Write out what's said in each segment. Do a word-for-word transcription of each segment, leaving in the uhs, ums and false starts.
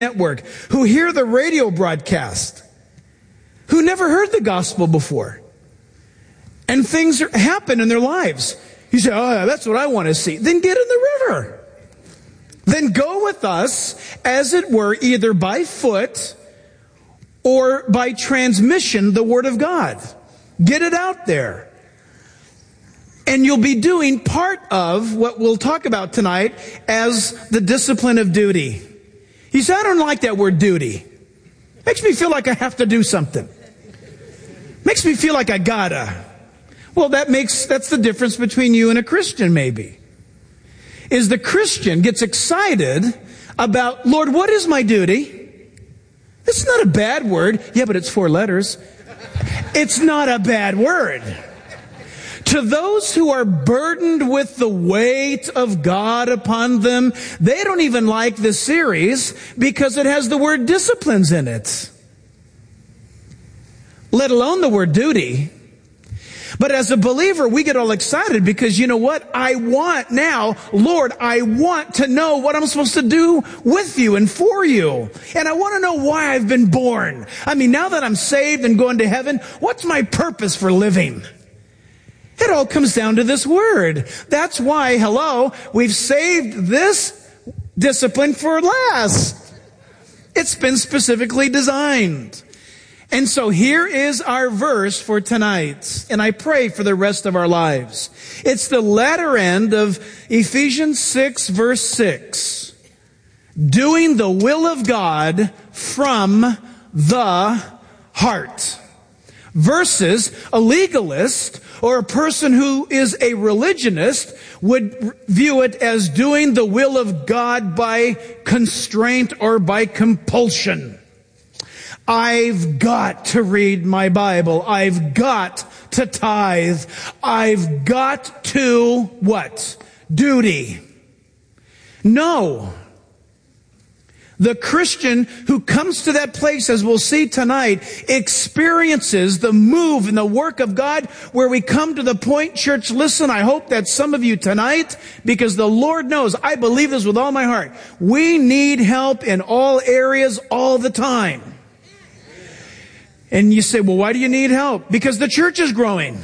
network, who hear the radio broadcast, who never heard the gospel before. And things are, happen in their lives. You say, oh, that's what I want to see. Then get in the river. Then go with us, as it were, either by foot or by transmission, the Word of God. Get it out there. And you'll be doing part of what we'll talk about tonight as the discipline of duty. You say, I don't like that word duty. Makes me feel like I have to do something. Makes me feel like I gotta. Well, that makes, that's the difference between you and a Christian, maybe. Is the Christian gets excited about, Lord, what is my duty? It's not a bad word. Yeah, but it's four letters. It's not a bad word. To those who are burdened with the weight of God upon them, they don't even like this series because it has the word disciplines in it. Let alone the word duty. But as a believer, we get all excited because you know what? I want now, Lord, I want to know what I'm supposed to do with you and for you. And I want to know why I've been born. I mean, now that I'm saved and going to heaven, what's my purpose for living? It all comes down to this word. That's why, hello, we've saved this discipline for last. It's been specifically designed. And so here is our verse for tonight. And I pray for the rest of our lives. It's the latter end of Ephesians six, verse six. Doing the will of God from the heart. Versus a legalist or a person who is a religionist would view it as doing the will of God by constraint or by compulsion. I've got to read my Bible. I've got to tithe. I've got to what? Duty. No. The Christian who comes to that place, as we'll see tonight, experiences the move and the work of God where we come to the point, church, listen, I hope that some of you tonight, because the Lord knows, I believe this with all my heart, we need help in all areas all the time. And you say, well, why do you need help? Because the church is growing.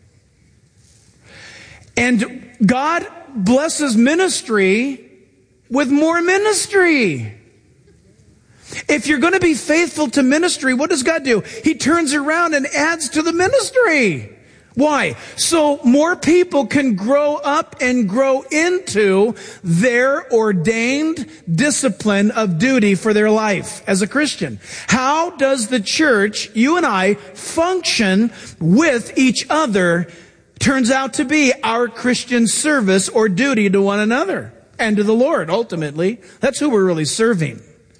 And God blesses ministry with more ministry. If you're going to be faithful to ministry, what does God do? He turns around and adds to the ministry. Why? So more people can grow up and grow into their ordained discipline of duty for their life as a Christian. How does the church, you and I, function with each other? Turns out to be our Christian service or duty to one another and to the Lord, ultimately. That's who we're really serving.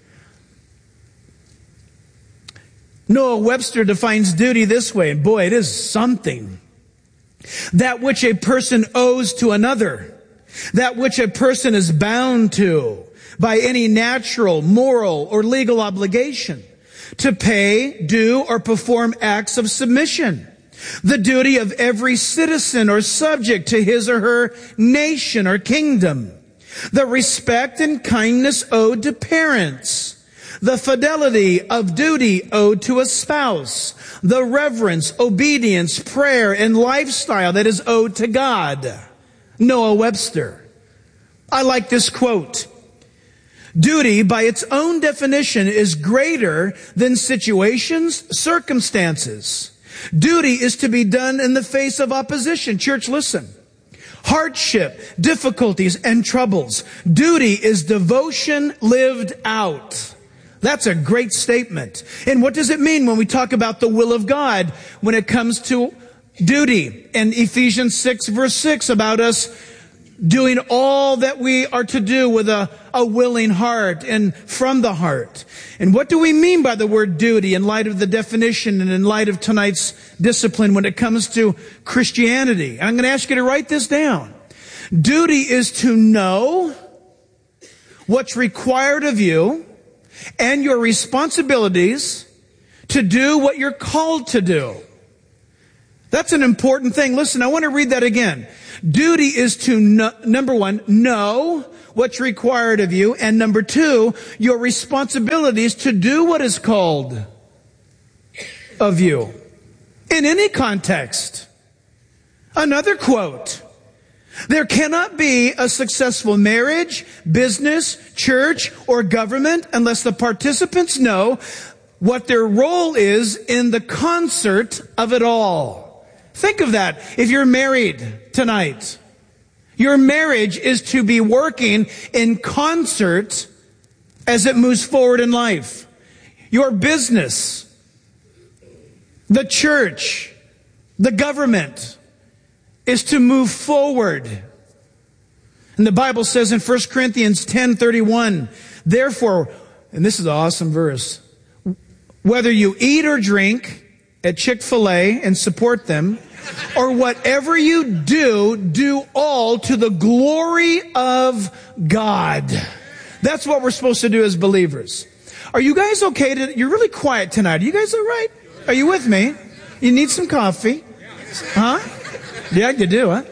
Noah Webster defines duty this way, and boy, it is something. That which a person owes to another. That which a person is bound to by any natural, moral, or legal obligation. To pay, do, or perform acts of submission. The duty of every citizen or subject to his or her nation or kingdom. The respect and kindness owed to parents. The fidelity of duty owed to a spouse. The reverence, obedience, prayer, and lifestyle that is owed to God. Noah Webster. I like this quote. Duty, by its own definition, is greater than situations, circumstances. Duty is to be done in the face of opposition. Church, listen. Hardship, difficulties, and troubles. Duty is devotion lived out. That's a great statement. And what does it mean when we talk about the will of God when it comes to duty? And Ephesians six verse six about us doing all that we are to do with a, a willing heart and from the heart. And what do we mean by the word duty in light of the definition and in light of tonight's discipline when it comes to Christianity? I'm going to ask you to write this down. Duty is to know what's required of you and your responsibilities to do what you're called to do. That's an important thing. Listen, I want to read that again. Duty is to, know, number one, know what's required of you. And number two, your responsibilities to do what is called of you in any context. Another quote: there cannot be a successful marriage, business, church, or government unless the participants know what their role is in the concert of it all. Think of that. If you're married tonight, your marriage is to be working in concert as it moves forward in life. Your business, the church, the government is to move forward. And the Bible says in First Corinthians ten thirty-one, therefore, and this is an awesome verse, whether you eat or drink at Chick-fil-A and support them, or whatever you do, do all to the glory of God. That's what we're supposed to do as believers. Are you guys okay? To, you're really quiet tonight. Are you guys all right? Are you with me? You need some coffee? Huh? Yeah, you do, huh?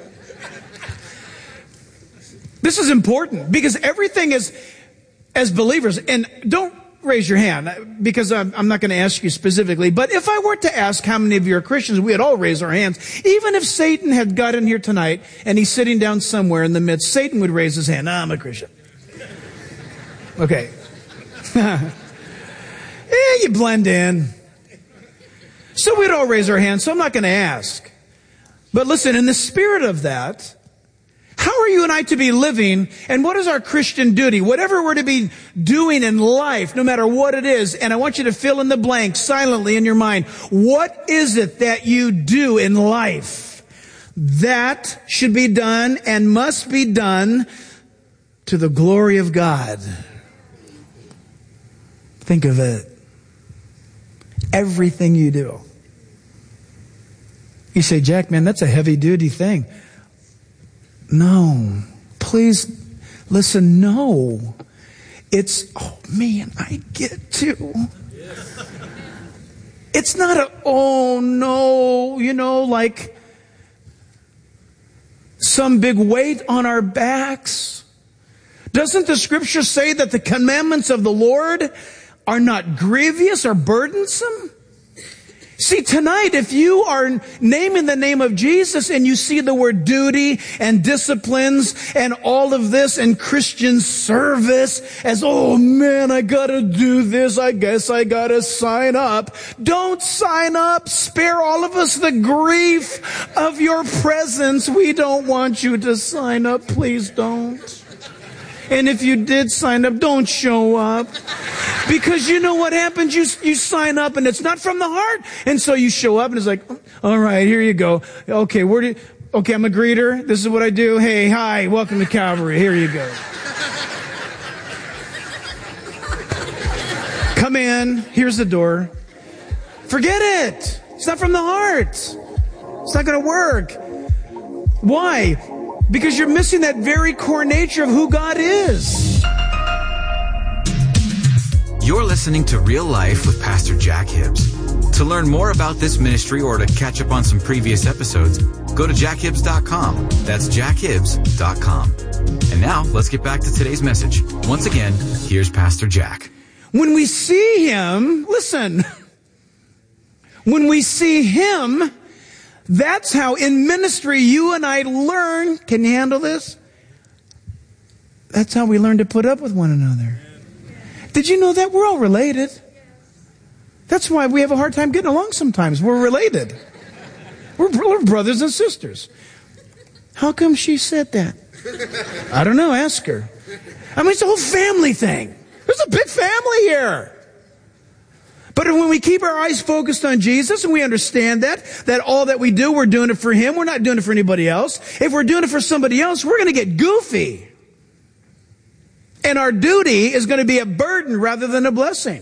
This is important because everything is, as believers, and don't raise your hand because I'm, I'm not going to ask you specifically, but if I were to ask how many of you are Christians, we'd all raise our hands. Even if Satan had got in here tonight and he's sitting down somewhere in the midst, Satan would raise his hand. Ah, I'm a Christian. Okay. Yeah, you blend in. So we'd all raise our hands, so I'm not going to ask. But listen, in the spirit of that, how are you and I to be living, and what is our Christian duty? Whatever we're to be doing in life, no matter what it is, and I want you to fill in the blank silently in your mind. What is it that you do in life that should be done and must be done to the glory of God? Think of it. Everything you do. You say, Jack, man, that's a heavy duty thing. No, please listen, no. It's, oh man, I get to. It's not a, oh no, you know, like some big weight on our backs. Doesn't the scripture say that the commandments of the Lord are not grievous or burdensome? See, tonight, if you are naming the name of Jesus and you see the word duty and disciplines and all of this and Christian service as, oh man, I gotta do this, I guess I gotta sign up. Don't sign up. Spare all of us the grief of your presence. We don't want you to sign up. Please don't. And if you did sign up, don't show up. Because you know what happens? You you sign up and it's not from the heart. And so you show up and it's like, all right, here you go. Okay, where do you, okay, I'm a greeter. This is what I do. Hey, hi, welcome to Calvary. Here you go. Come in. Here's the door. Forget it. It's not from the heart. It's not going to work. Why? Because you're missing that very core nature of who God is. You're listening to Real Life with Pastor Jack Hibbs. To learn more about this ministry or to catch up on some previous episodes, go to jack hibbs dot com. That's jack hibbs dot com. And now, let's get back to today's message. Once again, here's Pastor Jack. When we see Him, listen, when we see Him, that's how in ministry you and I learn. Can you handle this? That's how we learn to put up with one another. Did you know that? We're all related. That's why we have a hard time getting along sometimes. We're related. We're, we're brothers and sisters. How come she said that? I don't know. Ask her. I mean, it's a whole family thing. There's a big family here. But when we keep our eyes focused on Jesus and we understand that, that all that we do, we're doing it for Him. We're not doing it for anybody else. If we're doing it for somebody else, we're going to get goofy. And our duty is going to be a burden rather than a blessing.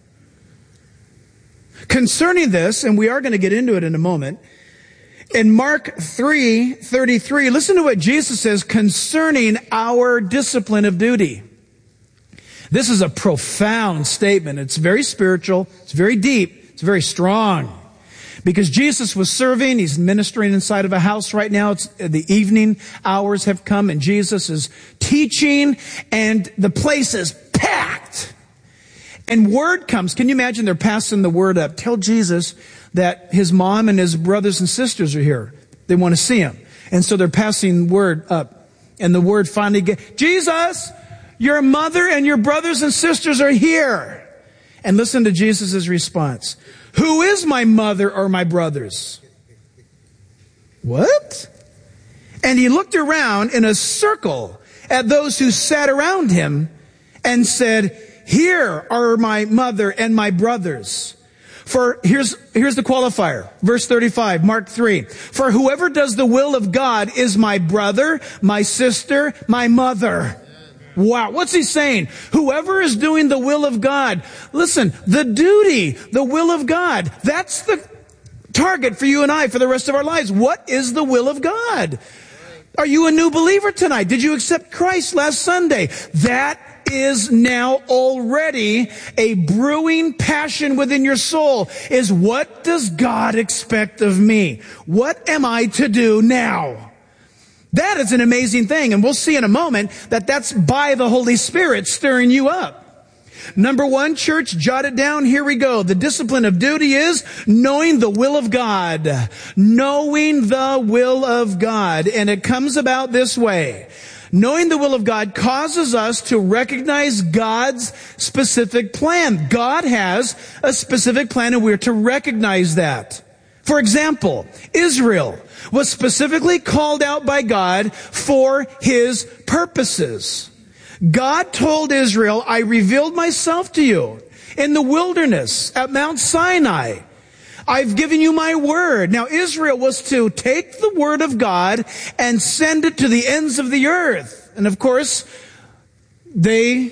Concerning this, and we are going to get into it in a moment, in Mark three thirty-three, listen to what Jesus says concerning our discipline of duty. This is a profound statement. It's very spiritual. It's very deep. It's very strong. Because Jesus was serving, he's ministering inside of a house right now. It's the evening hours have come and Jesus is teaching and the place is packed. And word comes. Can you imagine they're passing the word up? Tell Jesus that his mom and his brothers and sisters are here. They want to see him. And so they're passing word up. And the word finally gets, Jesus, your mother and your brothers and sisters are here. And listen to Jesus' response. Who is my mother or my brothers? What? And he looked around in a circle at those who sat around him and said, here are my mother and my brothers. For here's, here's the qualifier. Verse thirty-five, Mark three. For whoever does the will of God is my brother, my sister, my mother. Wow. What's he saying? Whoever is doing the will of God. Listen, the duty, the will of God. That's the target for you and I for the rest of our lives. What is the will of God? Are you a new believer tonight? Did you accept Christ last Sunday? That is now already a brewing passion within your soul. Is what does God expect of me? What am I to do now? That is an amazing thing. And we'll see in a moment that that's by the Holy Spirit stirring you up. Number one, church, jot it down. Here we go. The discipline of duty is knowing the will of God. Knowing the will of God. And it comes about this way. Knowing the will of God causes us to recognize God's specific plan. God has a specific plan and we're to recognize that. For example, Israel was specifically called out by God for his purposes. God told Israel, I revealed myself to you in the wilderness at Mount Sinai. I've given you my word. Now Israel was to take the word of God and send it to the ends of the earth. And of course, they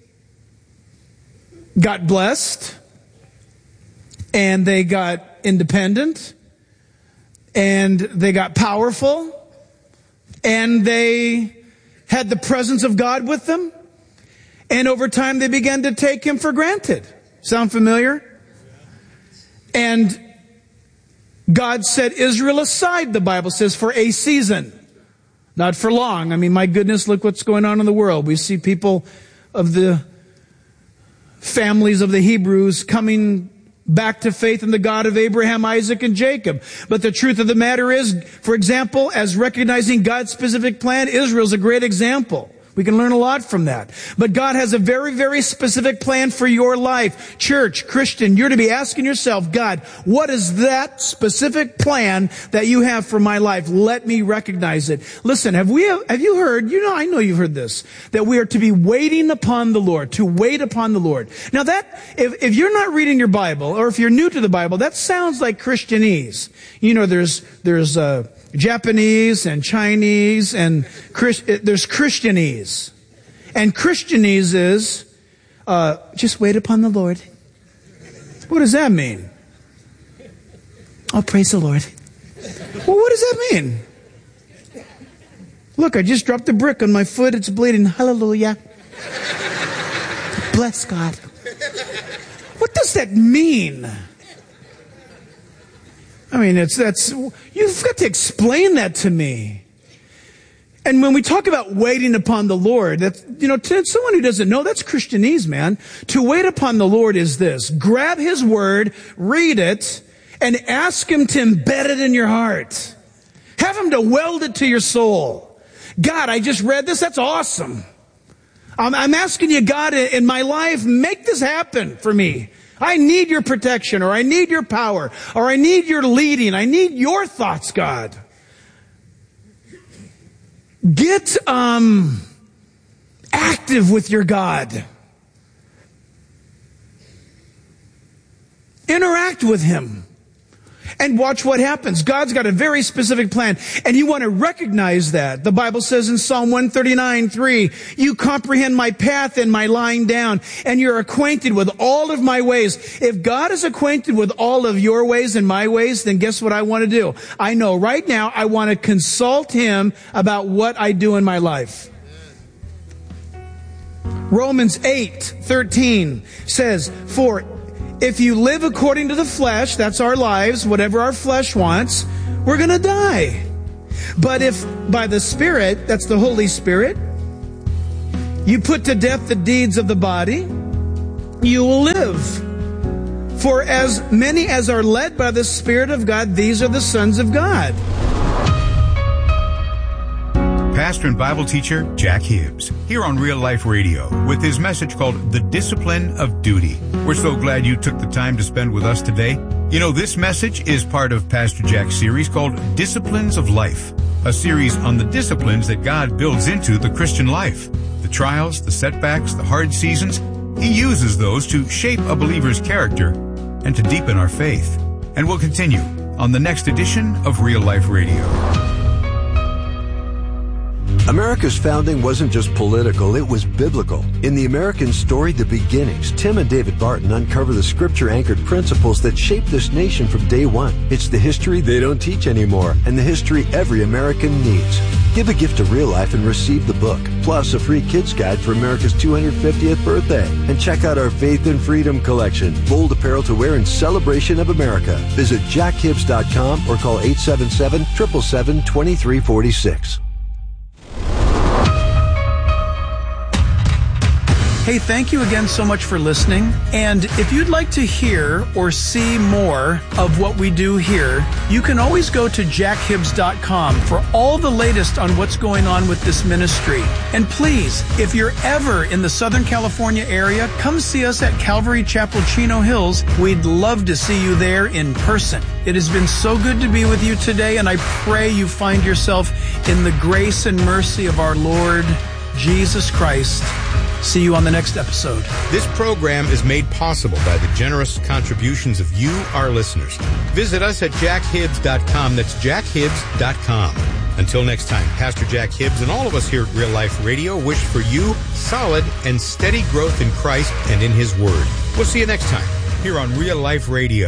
got blessed and they got independent and they got powerful and they had the presence of God with them. And over time they began to take him for granted. Sound familiar? And God set Israel aside, the Bible says, for a season. Not for long. I mean, my goodness, look what's going on in the world. We see people of the families of the Hebrews coming back to faith in the God of Abraham, Isaac, and Jacob. But the truth of the matter is, for example, as recognizing God's specific plan, Israel's a great example. We can learn a lot from that. But God has a very, very specific plan for your life. Church, Christian, you're to be asking yourself, God, what is that specific plan that you have for my life? Let me recognize it. Listen, have we, have you heard, you know, I know you've heard this, that we are to be waiting upon the Lord, to wait upon the Lord. Now that, if, if you're not reading your Bible, or if you're new to the Bible, that sounds like Christianese. You know, there's, there's, uh, Japanese and Chinese and Chris, there's Christianese. And Christianese is, uh, just wait upon the Lord. What does that mean? Oh, praise the Lord. Well, what does that mean? Look, I just dropped a brick on my foot. It's bleeding. Hallelujah. Bless God. What does that mean? I mean, it's, that's, you've got to explain that to me. And when we talk about waiting upon the Lord, that's, you know, to someone who doesn't know, that's Christianese, man. To wait upon the Lord is this. Grab his word, read it, and ask him to embed it in your heart. Have him to weld it to your soul. God, I just read this. That's awesome. I'm, I'm asking you, God, in my life, make this happen for me. I need your protection, or I need your power, or I need your leading. I need your thoughts, God. Get um, active with your God. Interact with him. And watch what happens. God's got a very specific plan. And you want to recognize that. The Bible says in Psalm one thirty-nine, three, you comprehend my path and my lying down, and you're acquainted with all of my ways. If God is acquainted with all of your ways and my ways, then guess what I want to do? I know right now I want to consult him about what I do in my life. Romans eight thirteen says, for If you live according to the flesh, that's our lives, whatever our flesh wants, we're going to die. But if by the Spirit, that's the Holy Spirit, you put to death the deeds of the body, you will live. For as many as are led by the Spirit of God, these are the sons of God. Pastor and Bible teacher Jack Hibbs, here on Real Life Radio, with his message called The Discipline of Duty. We're so glad you took the time to spend with us today. You know, this message is part of Pastor Jack's series called Disciplines of Life, a series on the disciplines that God builds into the Christian life. The trials, the setbacks, the hard seasons, He uses those to shape a believer's character and to deepen our faith. And we'll continue on the next edition of Real Life Radio. America's founding wasn't just political, it was biblical. In the American story, The Beginnings, Tim and David Barton uncover the scripture-anchored principles that shaped this nation from day one. It's the history they don't teach anymore, and the history every American needs. Give a gift to Real Life and receive the book, plus a free kids guide for America's two hundred fiftieth birthday. And check out our Faith and Freedom collection, bold apparel to wear in celebration of America. Visit jack hibbs dot com or call eight seven seven, seven seven seven, two three four six. Hey, thank you again so much for listening. And if you'd like to hear or see more of what we do here, you can always go to jack hibbs dot com for all the latest on what's going on with this ministry. And please, if you're ever in the Southern California area, come see us at Calvary Chapel, Chino Hills. We'd love to see you there in person. It has been so good to be with you today, and I pray you find yourself in the grace and mercy of our Lord Jesus Christ. See you on the next episode. This program is made possible by the generous contributions of you, our listeners. Visit us at jack hibbs dot com. That's jack hibbs dot com. Until next time, Pastor Jack Hibbs and all of us here at Real Life Radio wish for you solid and steady growth in Christ and in His Word. We'll see you next time here on Real Life Radio.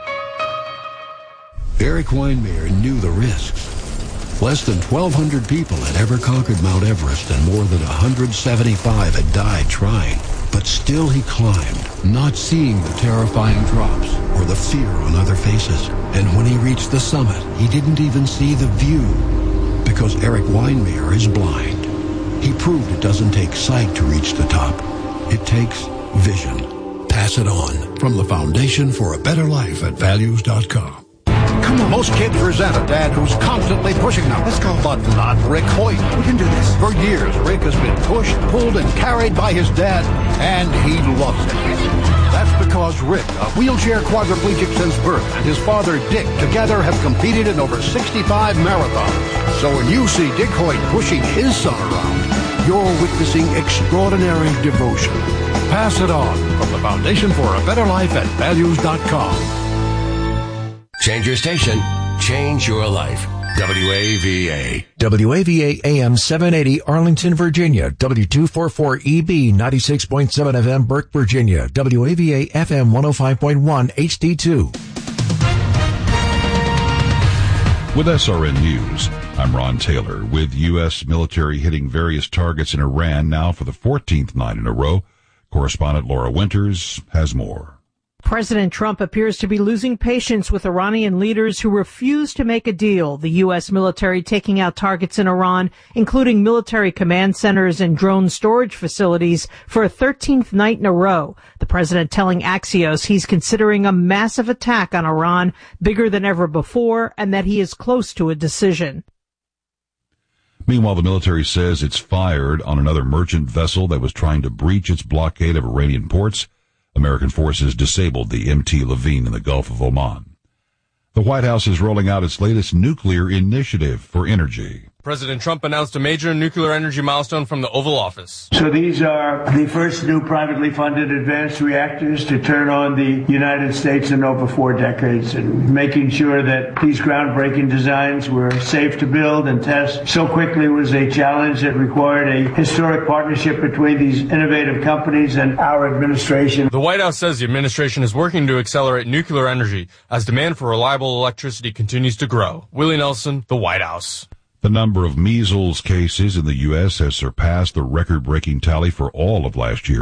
Eric Weinmayer knew the risks. Less than twelve hundred people had ever conquered Mount Everest, and more than one hundred seventy-five had died trying. But still he climbed, not seeing the terrifying drops or the fear on other faces. And when he reached the summit, he didn't even see the view, because Eric Weinmayer is blind. He proved it doesn't take sight to reach the top. It takes vision. Pass it on. From the Foundation for a Better Life at values dot com. Come on. Most kids resent a dad who's constantly pushing them. Let's go. But not Rick Hoyt. We can do this. For years, Rick has been pushed, pulled, and carried by his dad, and he loves it. That's because Rick, a wheelchair quadriplegic since birth, and his father, Dick, together have competed in over sixty-five marathons. So when you see Dick Hoyt pushing his son around, you're witnessing extraordinary devotion. Pass it on from the Foundation for a Better Life at values dot com. Change your station. Change your life. W A V A. W A V A A M seven eighty Arlington, Virginia. W two forty-four E B ninety-six point seven F M Burke, Virginia. W A V A F M one oh five point one H D two. With S R N News, I'm Ron Taylor. With U S military hitting various targets in Iran now for the fourteenth night in a row, correspondent Laura Winters has more. President Trump appears to be losing patience with Iranian leaders who refuse to make a deal. The U S military taking out targets in Iran, including military command centers and drone storage facilities, for a thirteenth night in a row. The president telling Axios he's considering a massive attack on Iran, bigger than ever before, and that he is close to a decision. Meanwhile, the military says it's fired on another merchant vessel that was trying to breach its blockade of Iranian ports. American forces disabled the M T Levine in the Gulf of Oman. The White House is rolling out its latest nuclear initiative for energy. President Trump announced a major nuclear energy milestone from the Oval Office. So these are the first new privately funded advanced reactors to turn on the United States in over four decades, and making sure that these groundbreaking designs were safe to build and test so quickly was a challenge that required a historic partnership between these innovative companies and our administration. The White House says the administration is working to accelerate nuclear energy as demand for reliable electricity continues to grow. Willie Nelson, the White House. The number of measles cases in the U S has surpassed the record-breaking tally for all of last year.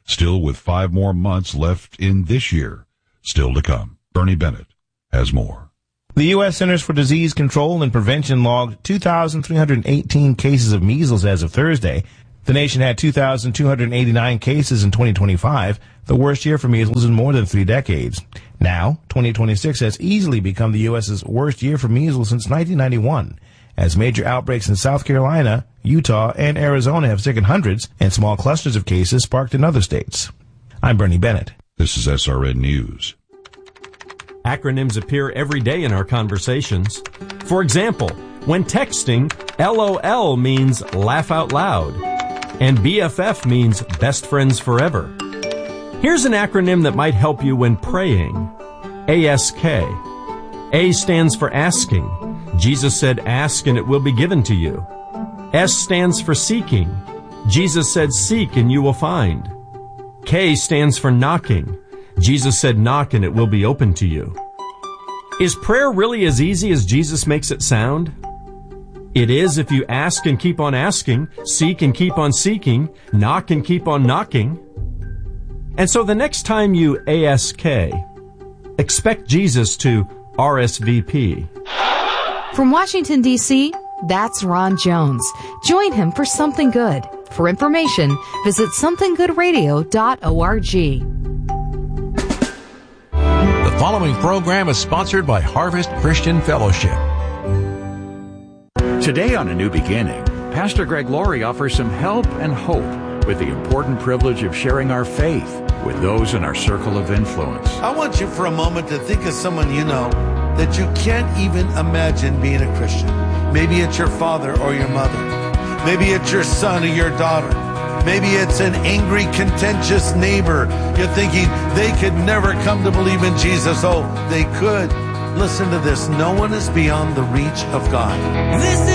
still with five more months left in this year. Still to come. Bernie Bennett has more. The U S Centers for Disease Control and Prevention logged two thousand three hundred eighteen cases of measles as of Thursday. The nation had two thousand two hundred eighty-nine cases in twenty twenty-five, the worst year for measles in more than three decades. Now, twenty twenty-six has easily become the U S's worst year for measles since nineteen ninety-one, as major outbreaks in South Carolina, Utah, and Arizona have sickened hundreds, and small clusters of cases sparked in other states. I'm Bernie Bennett. This is S R N News. Acronyms appear every day in our conversations. For example, when texting, LOL means laugh out loud, and B F F means best friends forever. Here's an acronym that might help you when praying. A S K. A stands for asking. Jesus said, ask and it will be given to you. S stands for seeking. Jesus said, seek and you will find. K stands for knocking. Jesus said, knock and it will be open to you. Is prayer really as easy as Jesus makes it sound? It is if you ask and keep on asking, seek and keep on seeking, knock and keep on knocking. And so the next time you A S K, expect Jesus to R S V P. From Washington, D C, that's Ron Jones. Join him for Something Good. For information, visit something good radio dot org. The following program is sponsored by Harvest Christian Fellowship. Today on A New Beginning, Pastor Greg Laurie offers some help and hope with the important privilege of sharing our faith with those in our circle of influence. I want you for a moment to think of someone you know that you can't even imagine being a Christian. Maybe it's your father or your mother. Maybe it's your son or your daughter. Maybe it's an angry, contentious neighbor. You're thinking they could never come to believe in Jesus. Oh, they could. Listen to this. No one is beyond the reach of God. This is